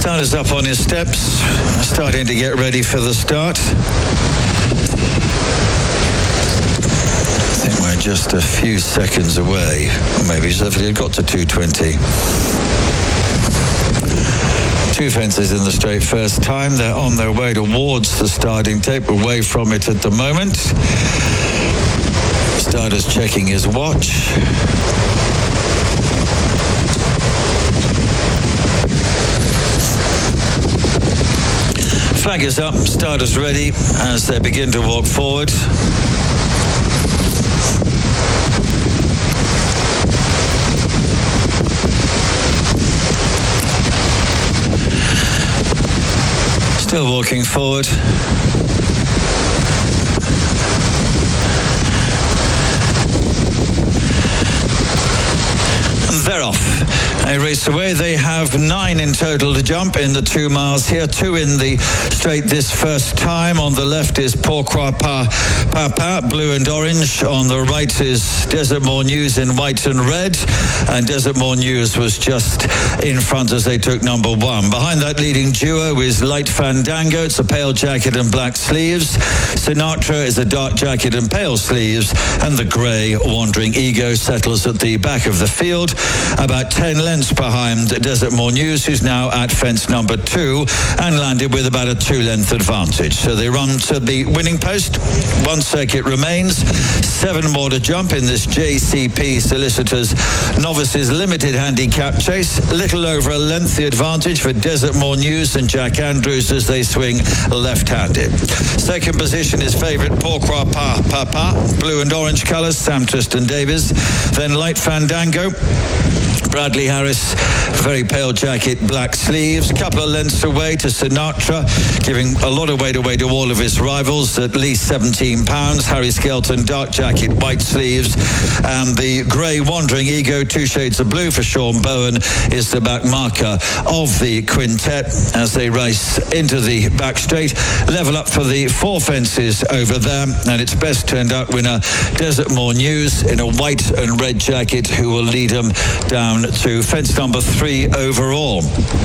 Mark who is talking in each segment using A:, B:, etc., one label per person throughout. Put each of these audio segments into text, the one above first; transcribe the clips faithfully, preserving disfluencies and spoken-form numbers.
A: Starter's up on his steps, starting to get ready for the start. I think we're just a few seconds away. Maybe he's got to two twenty. Two fences in the straight first time. They're on their way towards the starting tape, away from it at the moment. Starter's checking his watch. Flag is up, starter's ready as they begin to walk forward. Still walking forward. And they're off. They race away. They have nine in total to jump in the two miles here. Two in the straight this first time. On the left is Pourquoi Pas Papa, blue and orange. On the right is Desert More News in white and red. And Desert More News was just in front as they took number one. Behind that leading duo is Light Fandango. It's a pale jacket and black sleeves. Sinatra is a dark jacket and pale sleeves. And the grey Wandering Ego settles at the back of the field. About ten lengths behind Desert More News, who's now at fence number two and landed with about a two-length advantage. So they run to the winning post. One circuit remains. Seven more to jump in this J C P Solicitors Novices Limited Handicap Chase. Little over a length the advantage for Desert More News and Jack Andrews as they swing left-handed. Second position is favourite Pourquoi Pas Papa, blue and orange colours, Sam Tristan Davies. Then Light Fandango, Bradley Harris, very pale jacket, black sleeves. Couple of lengths away to Sinatra, giving a lot of weight away to all of his rivals, at least seventeen pounds. Harry Skelton, dark jacket, white sleeves. And the grey Wandering Ego, two shades of blue for Sean Bowen, is the back marker of the quintet as they race into the back straight. Level up for the four fences over there. And it's best turned out winner, Desert More News, in a white and red jacket, who will lead them down to fence number three overall.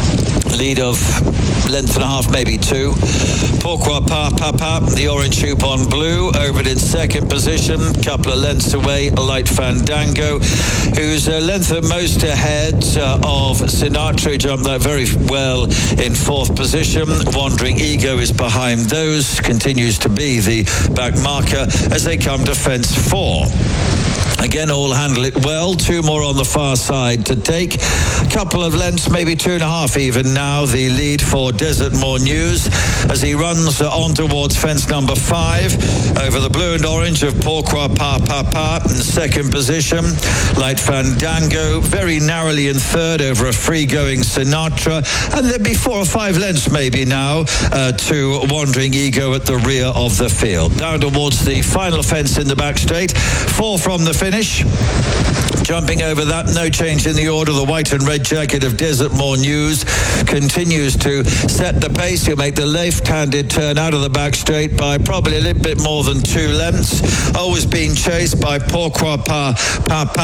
A: Lead of length and a half, maybe two. Pourquoi Pas Papa, the orange hoop on blue, over it in second position. Couple of lengths away, Light Fandango, who's a length at most ahead uh, of Sinatra, jumped that very well in fourth position. Wandering Ego is behind those, continues to be the back marker as they come to fence four. Again, all handle it well. Two more on the far side to take. Couple of lengths, maybe two and a half even now. The lead for Desert More News as he runs on towards fence number five over the blue and orange of Pourquoi Pas Papa in second position. Light Fandango very narrowly in third over a free-going Sinatra. And there'd be four or five lengths maybe now uh, to Wandering Ego at the rear of the field. Down towards the final fence in the back straight. Four from the finish. Jumping over that, no change in the order. The white and red jacket of Desert More News continues to set the pace. He'll make the left-handed turn out of the back straight by probably a little bit more than two lengths. Always being chased by Pourquoi Pas Papa.